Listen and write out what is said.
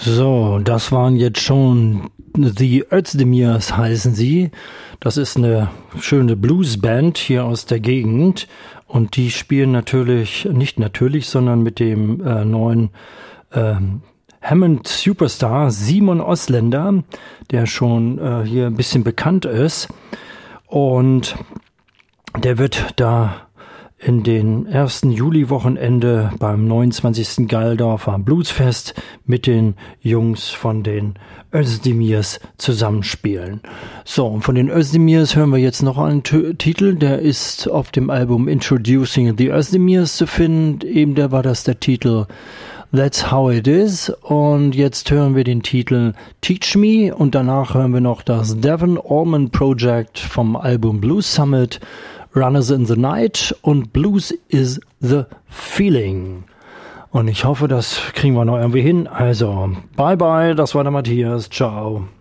So, das waren jetzt schon The Özdemirs heißen sie. Das ist eine schöne Bluesband hier aus der Gegend und die spielen sondern mit dem neuen Hammond Superstar Simon Osländer, der schon hier ein bisschen bekannt ist und der wird da in den 1. Juli-Wochenende beim 29. Galdorfer Bluesfest mit den Jungs von den Özdemirs zusammenspielen. So, und von den Özdemirs hören wir jetzt noch einen Titel, der ist auf dem Album Introducing the Özdemirs zu finden. Eben da war das der Titel That's How It Is. Und jetzt hören wir den Titel Teach Me und danach hören wir noch das Devon Allman Project vom Album Blues Summit, Runners in the Night und Blues is the Feeling. Und ich hoffe, das kriegen wir noch irgendwie hin. Also, bye bye, das war der Matthias. Ciao.